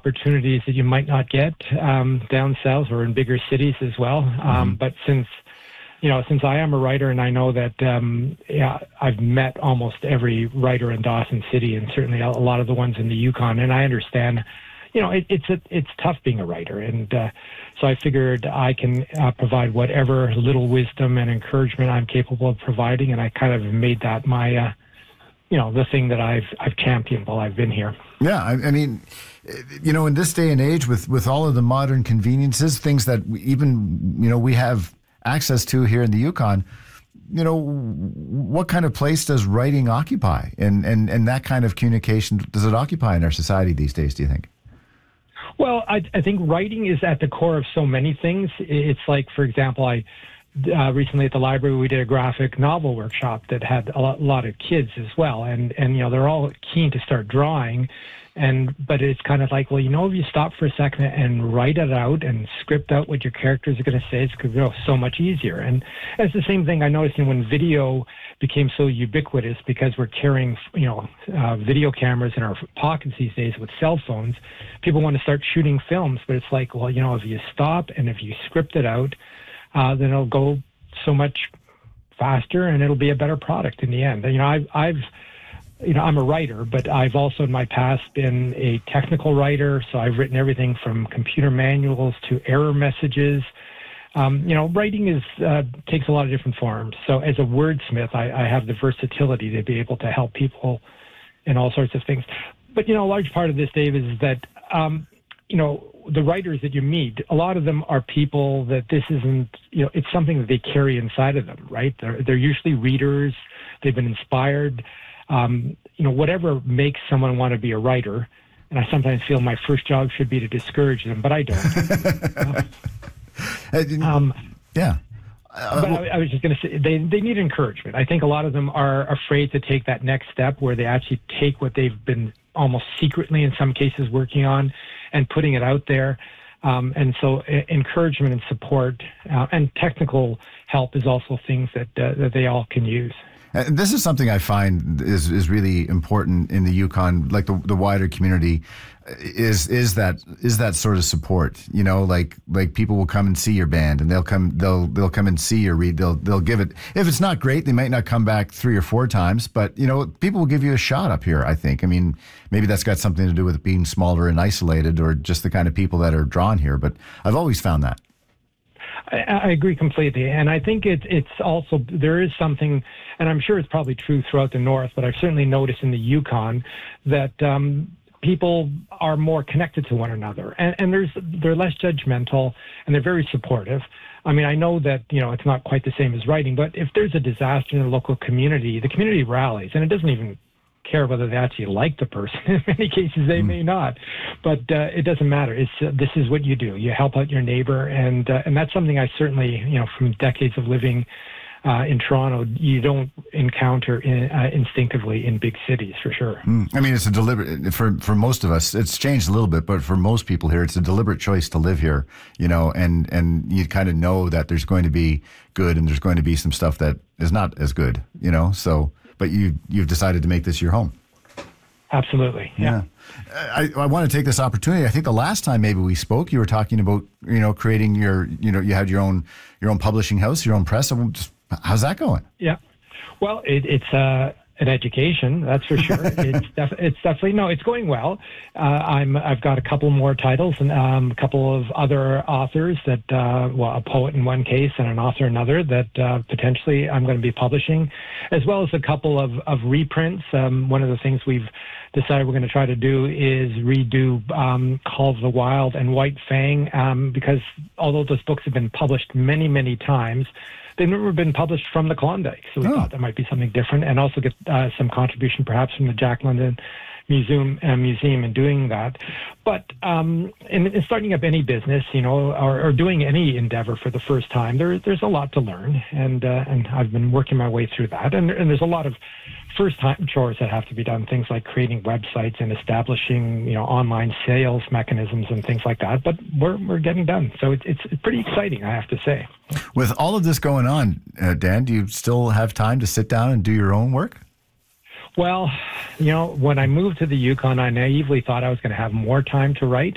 opportunities that you might not get down south or in bigger cities as well. But since I am a writer, and I know that I've met almost every writer in Dawson City, and certainly a lot of the ones in the Yukon, and I understand, it's tough being a writer, and so I figured I can provide whatever little wisdom and encouragement I'm capable of providing, and I kind of made that my the thing that I've championed while I've been here. Yeah, I mean, in this day and age, with all of the modern conveniences, things that we have access to here in the Yukon, what kind of place does writing occupy, and that kind of communication does it occupy in our society these days, do you think? Well, I think writing is at the core of so many things. It's like, for example, recently at the library, we did a graphic novel workshop that had a lot of kids as well. And they're all keen to start drawing. But it's kind of like, well, if you stop for a second and write it out and script out what your characters are going to say, it's going to go so much easier. And it's the same thing I noticed when video became so ubiquitous, because we're carrying, video cameras in our pockets these days with cell phones. People want to start shooting films, but it's like, well, if you stop and if you script it out, then it'll go so much faster and it'll be a better product in the end. I'm a writer, but I've also in my past been a technical writer. So I've written everything from computer manuals to error messages. Writing takes a lot of different forms. So as a wordsmith, I have the versatility to be able to help people in all sorts of things. But, a large part of this, Dave, is that, the writers that you meet, a lot of them are people that this isn't, it's something that they carry inside of them, right? They're usually readers. They've been inspired. Whatever makes someone want to be a writer. And I sometimes feel my first job should be to discourage them, but I don't. Yeah. But I was just going to say, they need encouragement. I think a lot of them are afraid to take that next step where they actually take what they've been almost secretly in some cases working on and putting it out there. And so encouragement and support and technical help is also things that they all can use. And this is something I find is really important in the Yukon, like the wider community, is that sort of support. Like people will come and see your band, and they'll come and see your read. They'll give it. If it's not great, they might not come back 3 or 4 times, but people will give you a shot up here, I think. I mean, maybe that's got something to do with being smaller and isolated, or just the kind of people that are drawn here. But I've always found that. I agree completely. And I think it's also, there is something, and I'm sure it's probably true throughout the North, but I've certainly noticed in the Yukon that people are more connected to one another, and they're less judgmental, and they're very supportive. I mean, I know that, it's not quite the same as writing, but if there's a disaster in the local community, the community rallies, and it doesn't even care whether they actually like the person. In many cases, they may not, but it doesn't matter. This is what you do. You help out your neighbor, and that's something I certainly, from decades of living in Toronto, you don't encounter instinctively in big cities, for sure. I mean, it's a deliberate, for most of us, it's changed a little bit, but for most people here, it's a deliberate choice to live here, and you kind of know that there's going to be good and there's going to be some stuff that is not as good, so. But you've decided to make this your home. Absolutely, yeah. I want to take this opportunity. I think the last time maybe we spoke, you were talking about creating you had your own publishing house, your own press. How's that going? Yeah, well, it's an education, that's for sure. It's definitely it's going well. I've got a couple more titles and a couple of other authors that a poet in one case and an author in another that potentially I'm going to be publishing, as well as a couple of reprints. One of the things we've decided we're going to try to do is redo Call of the Wild and White Fang, because although those books have been published many, many times, they've never been published from the Klondike, so we thought that might be something different, and also get some contribution perhaps from the Jack London Museum in doing that. But in starting up any business, or doing any endeavor for the first time, there's a lot to learn, and I've been working my way through that, and there's a lot of first-time chores that have to be done, things like creating websites and establishing, online sales mechanisms and things like that. But we're getting done, so it's pretty exciting, I have to say. With all of this going on, Dan, do you still have time to sit down and do your own work? Well, when I moved to the Yukon, I naively thought I was going to have more time to write.